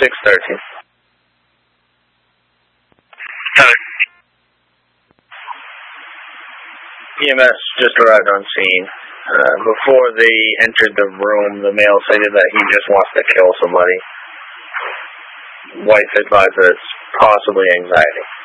613. EMS just arrived on scene. Before they entered the room, the male stated that he just wants to kill somebody. Wife advised that it's possibly anxiety.